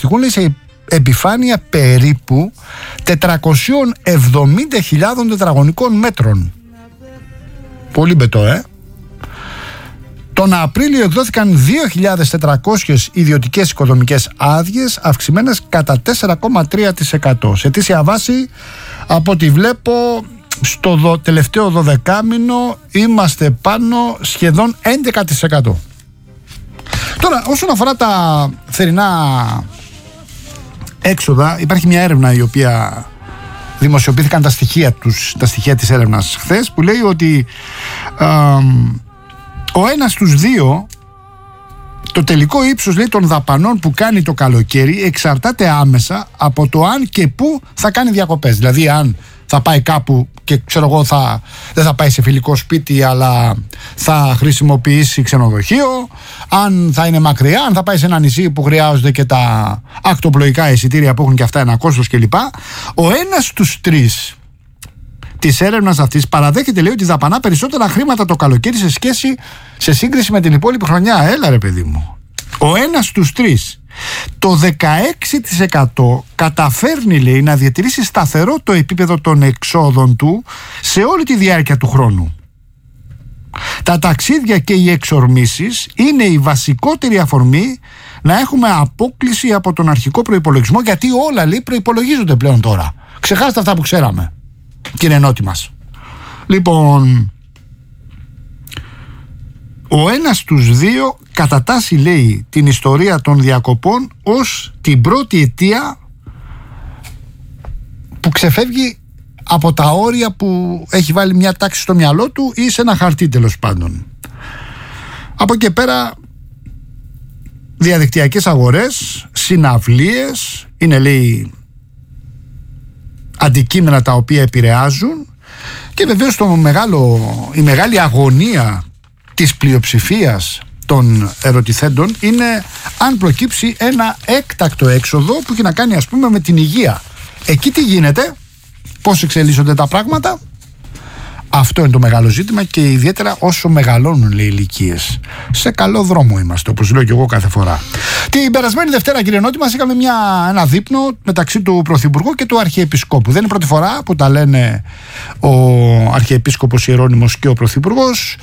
αντιστοιχούν, λέει, σε επιφάνεια περίπου 470.000 τετραγωνικών μέτρων. Πολύ μπετό, Τον Απρίλιο εκδόθηκαν 2.400 ιδιωτικές οικοδομικές άδειες, αυξημένες κατά 4,3%. Σε ετήσια βάση, από ό,τι βλέπω, στο τελευταίο 12μηνο είμαστε πάνω σχεδόν 11%. Τώρα, όσον αφορά τα θερινά έξοδα, υπάρχει μια έρευνα η οποία δημοσιοποιήθηκαν τα στοιχεία της έρευνας χθες, που λέει ότι ο ένας στους δύο, το τελικό ύψος, λέει, των δαπανών που κάνει το καλοκαίρι εξαρτάται άμεσα από το αν και πού θα κάνει διακοπές. Δηλαδή, αν θα πάει κάπου και ξέρω εγώ δεν θα πάει σε φιλικό σπίτι, αλλά θα χρησιμοποιήσει ξενοδοχείο, αν θα είναι μακριά, αν θα πάει σε ένα νησί που χρειάζονται και τα ακτοπλοϊκά εισιτήρια που έχουν και αυτά ένα κόστος κλπ. Ο ένας στους τρεις της έρευνας αυτής παραδέχεται, λέει, ότι δαπανά περισσότερα χρήματα το καλοκαίρι σε σύγκριση με την υπόλοιπη χρονιά. Έλα ρε παιδί μου. Ο ένας στους τρεις. Το 16% καταφέρνει, λέει, να διατηρήσει σταθερό το επίπεδο των εξόδων του σε όλη τη διάρκεια του χρόνου. Τα ταξίδια και οι εξορμήσεις είναι η βασικότερη αφορμή να έχουμε απόκλιση από τον αρχικό προϋπολογισμό, γιατί όλα, λέει, προϋπολογίζονται πλέον τώρα. Ξεχάστε αυτά που ξέραμε, κύριε Νότι μας. Λοιπόν, ο ένας στους δύο κατατάσσει, λέει, την ιστορία των διακοπών ως την πρώτη αιτία που ξεφεύγει από τα όρια που έχει βάλει μια τάξη στο μυαλό του ή σε ένα χαρτί, τέλος πάντων. Από εκεί πέρα, διαδικτυακές αγορές, συναυλίες, είναι, λέει, αντικείμενα τα οποία επηρεάζουν, και βεβαίως η μεγάλη αγωνία της πλειοψηφίας των ερωτηθέντων είναι αν προκύψει ένα έκτακτο έξοδο που έχει να κάνει, ας πούμε, με την υγεία. Εκεί τι γίνεται, πώς εξελίσσονται τα πράγματα? Αυτό είναι το μεγάλο ζήτημα, και ιδιαίτερα όσο μεγαλώνουν, λέει, οι ηλικίες. Σε καλό δρόμο είμαστε, όπως λέω και εγώ κάθε φορά. Την περασμένη Δευτέρα, κύριε Νότι μας, είχαμε ένα δείπνο μεταξύ του Πρωθυπουργού και του Αρχιεπισκόπου. Δεν είναι πρώτη φορά που τα λένε ο Αρχιεπίσκοπος Ιερώνυμος και ο Πρωθυπουργός.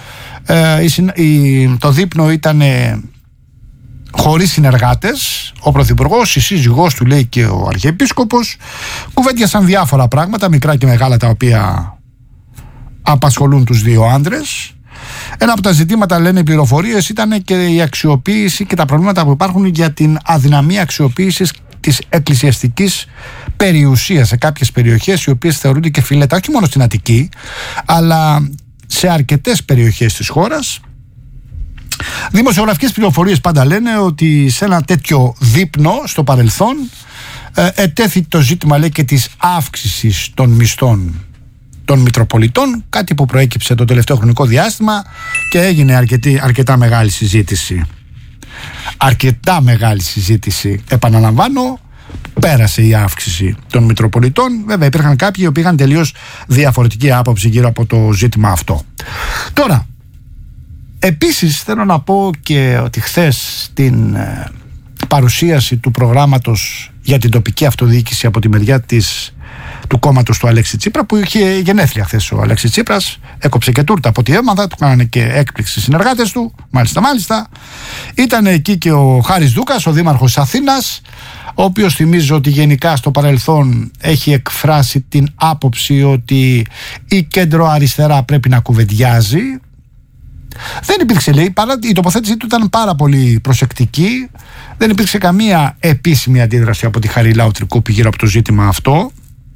Το δείπνο ήταν χωρίς συνεργάτες. Ο Πρωθυπουργός, η σύζυγός του, λέει, και ο Αρχιεπίσκοπος κουβέντιασαν διάφορα πράγματα, μικρά και μεγάλα, τα οποία απασχολούν τους δύο άντρες. Ένα από τα ζητήματα, λένε οι πληροφορίες, ήταν και η αξιοποίηση και τα προβλήματα που υπάρχουν για την αδυναμία αξιοποίησης της εκκλησιαστικής περιουσίας σε κάποιες περιοχές, οι οποίες θεωρούνται και φιλέτα, όχι μόνο στην Αττική, αλλά σε αρκετές περιοχές της χώρας. Δημοσιογραφικές πληροφορίες πάντα λένε ότι σε ένα τέτοιο δείπνο στο παρελθόν ετέθη το ζήτημα, λέει, και της αύξησης των μισθών των Μητροπολιτών, κάτι που προέκυψε το τελευταίο χρονικό διάστημα και έγινε αρκετά μεγάλη συζήτηση. Αρκετά μεγάλη συζήτηση, επαναλαμβάνω, πέρασε η αύξηση των Μητροπολιτών. Βέβαια υπήρχαν κάποιοι που είχαν τελείως διαφορετική άποψη γύρω από το ζήτημα αυτό. Τώρα, επίσης θέλω να πω και ότι χθες στην παρουσίαση του προγράμματος για την τοπική αυτοδιοίκηση από τη μεριά του κόμματος του Αλέξη Τσίπρα, που είχε γενέθλια χθες ο Αλέξης Τσίπρας, έκοψε και τούρτα από ό,τι έμαθα, του κάνανε και έκπληξη οι συνεργάτες του, μάλιστα. Ήταν εκεί και ο Χάρης Δούκας, ο δήμαρχος Αθήνας, ο οποίος, θυμίζω, ότι γενικά στο παρελθόν έχει εκφράσει την άποψη ότι η κέντρο-αριστερά πρέπει να κουβεντιάζει. Δεν υπήρξε, λέει, η τοποθέτησή του ήταν πάρα πολύ προσεκτική. Δεν υπήρξε καμία επίσημη αντίδραση από τη Χαριλάου Τρικούπη γύρω από το ζήτημα αυτό.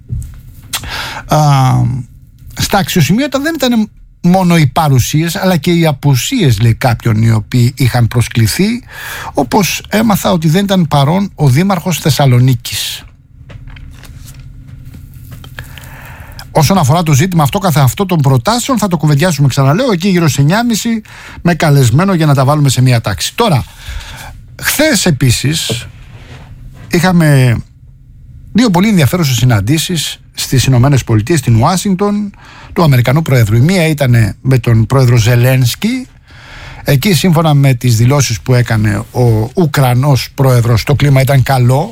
Στα αξιοσημείωτα δεν ήταν μόνο οι παρουσίες, αλλά και οι απουσίες, λέει, κάποιων οι οποίοι είχαν προσκληθεί, όπως έμαθα ότι δεν ήταν παρόν ο δήμαρχος Θεσσαλονίκης. Όσον αφορά το ζήτημα αυτό καθ' αυτό των προτάσεων, θα το κουβεντιάσουμε, ξαναλέω, εκεί γύρω στις 9.30 με καλεσμένο για να τα βάλουμε σε μία τάξη. Τώρα, χθες επίσης είχαμε δύο πολύ ενδιαφέρουσες συναντήσεις στις Ηνωμένες Πολιτείες, στην Ουάσιγκτον, του Αμερικανού Προέδρου. Η μία ήταν με τον πρόεδρο Ζελένσκι. Εκεί, σύμφωνα με τις δηλώσεις που έκανε ο Ουκρανός πρόεδρος, το κλίμα ήταν καλό.